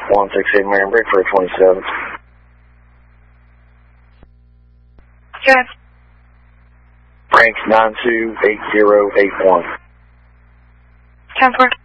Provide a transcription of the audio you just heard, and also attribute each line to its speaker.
Speaker 1: 168 Marion Break for 27.
Speaker 2: Good.
Speaker 1: Rank 928081.
Speaker 2: 10-4.